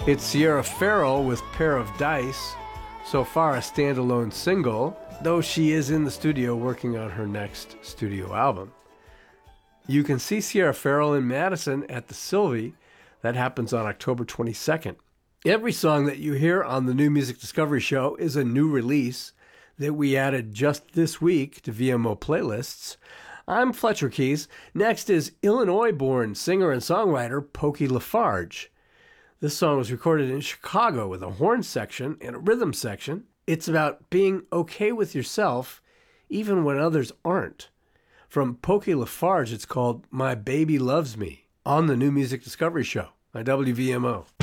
It's Sierra Farrell with Pair of Dice, so far a standalone single, though she is in the studio working on her next studio album. You can see Sierra Farrell in Madison at the Sylvie. That happens on October 22nd. Every song that you hear on the New Music Discovery Show is a new release that we added just this week to VMO playlists. I'm Fletcher Keys. Next is Illinois-born singer and songwriter Pokey LaFarge. This song was recorded in Chicago with a horn section and a rhythm section. It's about being okay with yourself even when others aren't. From Pokey LaFarge, it's called My Baby Loves Me on the New Music Discovery Show by WVMO.